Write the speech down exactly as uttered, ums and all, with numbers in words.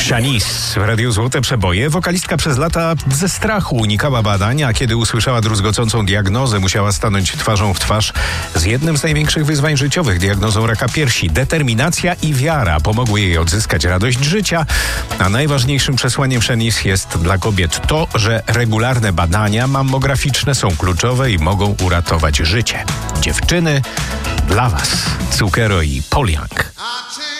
Shanice w Radiu Złote Przeboje. Wokalistka przez lata ze strachu unikała badań, a kiedy usłyszała druzgocącą diagnozę, musiała stanąć twarzą w twarz z jednym z największych wyzwań życiowych, diagnozą raka piersi. Determinacja i wiara pomogły jej odzyskać radość życia, a najważniejszym przesłaniem Shanice jest dla kobiet to, że regularne badania mammograficzne są kluczowe i mogą uratować życie. Dziewczyny, dla was Cukero i Paul Young.